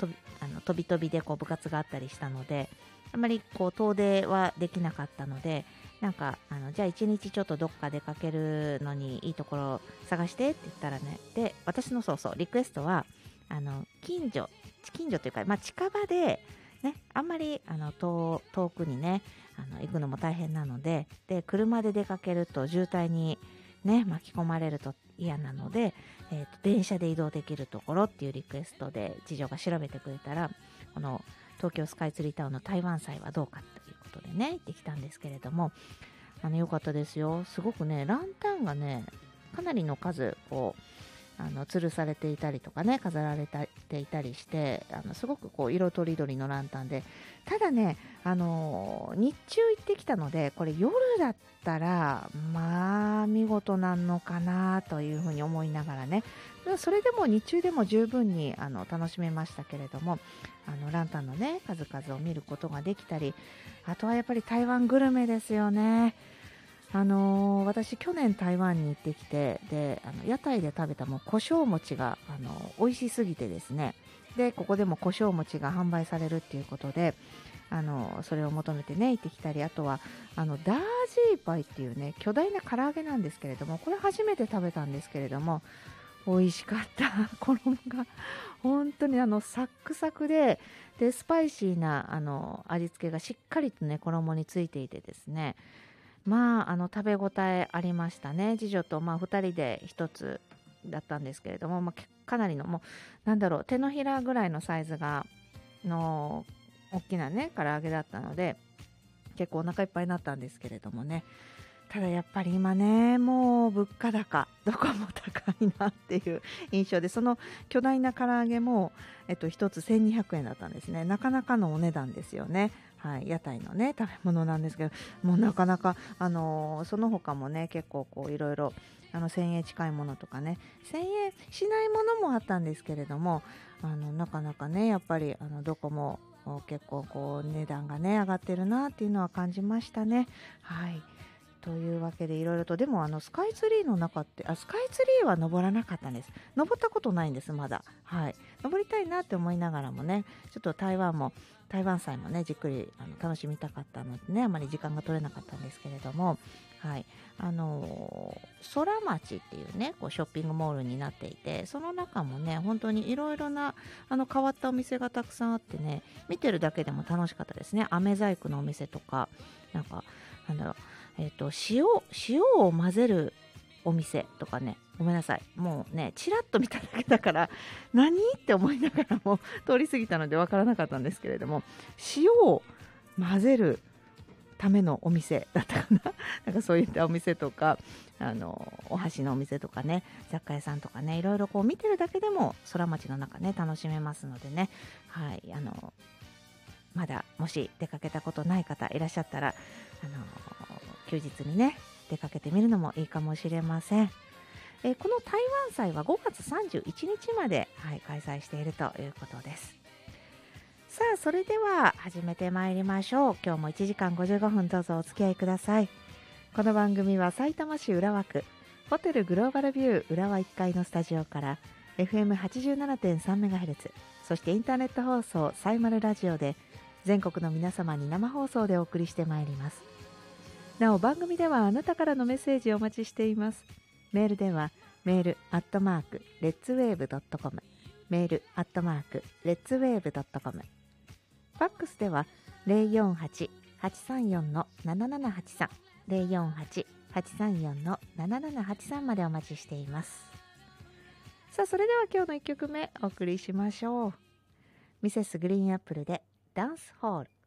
飛び飛びでこう部活があったりしたので、あんまりこう遠出はできなかったので、なんかじゃあ一日ちょっとどっか出かけるのにいいところ探してって言ったらね、で私のリクエストは近所というか、近場でね、あんまり遠くにね行くのも大変なので、車で出かけると渋滞にね巻き込まれると嫌なので、電車で移動できるところっていうリクエストで次女が調べてくれたら、この東京スカイツリータウンの台湾祭はどうかということでね行ってきたんですけれども、良かったですよ。すごくねランタンがねかなりの数こう吊るされていたりとかね、飾られていたりして、すごくこう色とりどりのランタンで、ただね、日中行ってきたので、これ夜だったら見事なのかなというふうに思いながらね、それでも日中でも十分に楽しめましたけれども、ランタンのね数々を見ることができたり、あとはやっぱり台湾グルメですよね。私去年台湾に行ってきて、で屋台で食べたもう胡椒餅が美味しすぎてですね、でここでも胡椒餅が販売されるっていうことでそれを求めてね行ってきたり、あとはダージーパイっていうね巨大な唐揚げなんですけれども、これ初めて食べたんですけれども美味しかった衣が本当にサックサクで、スパイシーな味付けがしっかりとね衣についていてですね、食べ応えありましたね。次女と2人で1つだったんですけれども、かなりのもう手のひらぐらいのサイズが大きなね唐揚げだったので、結構お腹いっぱいになったんですけれどもね。ただやっぱり今ねもう物価高どこも高いなっていう印象で、その巨大な唐揚げも1つ1200円だったんですね。なかなかのお値段ですよね。はい、屋台のね食べ物なんですけど、もうなかなかその他もね結構こういろいろ1000円近いものとかね、1000円しないものもあったんですけれども、なかなかねやっぱりどこも結構こう値段がね上がってるなっていうのは感じましたね。はい、というわけでいろいろと、でもスカイツリーの中ってスカイツリーは登らなかったんです。登ったことないんですまだ。はい、登りたいなって思いながらもね、ちょっと台湾祭もねじっくり楽しみたかったのでね、あまり時間が取れなかったんですけれども、はい、空町っていうねこうショッピングモールになっていて、その中もね本当にいろいろな変わったお店がたくさんあってね、見てるだけでも楽しかったですね。飴細工のお店とか、塩を混ぜるお店とかね、ごめんなさい、もうねちらっと見ただけだから何って思いながらも通り過ぎたので分からなかったんですけれども、塩を混ぜるためのお店だったかななんかそういったお店とかお箸のお店とかね、雑貨屋さんとかね、いろいろこう見てるだけでも空町の中ね楽しめますのでね、はい、まだもし出かけたことない方いらっしゃったら休日にね出かけてみるのもいいかもしれません。この台湾祭は5月31日まで、開催しているということです。さあそれでは始めてまいりましょう。今日も1時間55分どうぞお付き合いください。この番組はさいたま市浦和区ホテルグローバルビュー浦和1階のスタジオから FM87.3MHz、 そしてインターネット放送サイマルラジオで全国の皆様に生放送でお送りしてまいります。なお番組ではあなたからのメッセージをお待ちしています。メールではメール@letswave.com、 メール@letswave.com、 ファックスでは 048-834-7783 048-834-7783までお待ちしています。さあそれでは今日の1曲目お送りしましょう。ミセスグリーンアップルでダンスホール。